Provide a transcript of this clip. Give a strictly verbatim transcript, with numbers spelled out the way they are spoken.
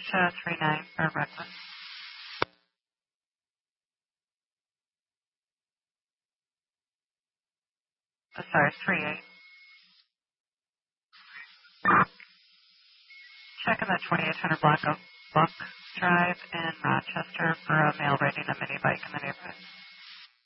uh, three nine for breakfast. Oh, sorry, three eight. Checking the twenty-eight hundred block of Buck Drive in Rochester for a male riding a mini bike in the neighborhood.